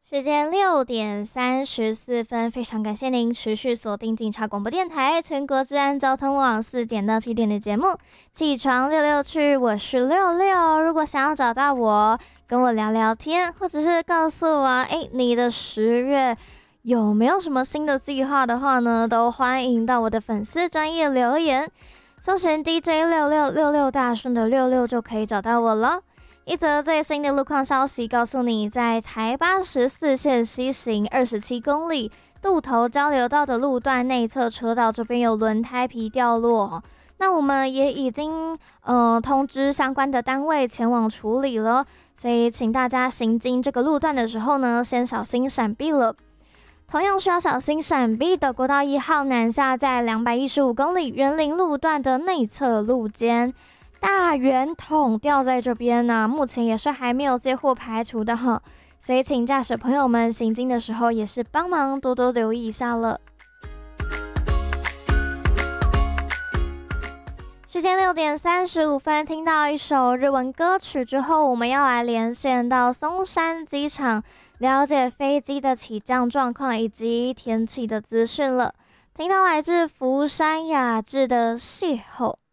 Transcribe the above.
时间6:34，非常感谢您持续锁定警察广播电台全国治安交通网4点到7点的节目。起床溜溜去，我是六六。如果想要找到我，跟我聊聊天，或者是告诉我，你的10月有没有什么新的计划的话呢，都欢迎到我的粉丝专页留言，搜寻 DJ 6666大顺的66就可以找到我了。一则最新的路况消息告诉你，在台84线西行27公里渡头交流道的路段内侧车道这边有轮胎皮掉落，那我们也已经通知相关的单位前往处理了，所以请大家行经这个路段的时候呢，先小心闪避了。同样需要小心闪避的国道1号南下在215公里园林路段的内侧路肩。大圆筒掉在这边呢，目前也是还没有接获排除的哈，所以请驾驶朋友们行经的时候也是帮忙多多留意一下了。时间6:35，听到一首日文歌曲之后，我们要来连线到松山机场，了解飞机的起降状况以及天气的资讯了。听到来自福山雅治的邂逅。